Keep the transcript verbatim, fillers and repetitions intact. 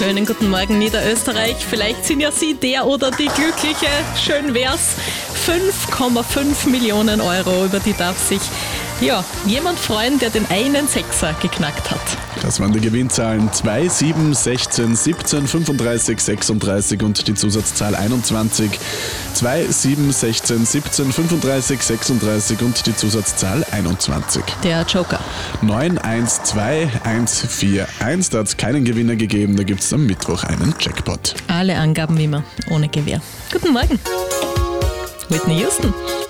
Schönen guten Morgen Niederösterreich. Vielleicht sind ja Sie der oder die Glückliche. Schön wär's. fünf Komma fünf Millionen Euro, über die darf sich ja, jemand freuen, der den einen Sechser geknackt hat. Das waren die Gewinnzahlen zwei, sieben, sechzehn, siebzehn, fünfunddreißig, sechsunddreißig und die Zusatzzahl einundzwanzig. zwei, sieben, sechzehn, siebzehn, fünfunddreißig, sechsunddreißig und die Zusatzzahl einundzwanzig. Der Joker. neun eins zwei eins vier eins, da hat es keinen Gewinner gegeben, da gibt es am Mittwoch einen Jackpot. Alle Angaben wie immer, ohne Gewähr. Guten Morgen. Whitney Houston.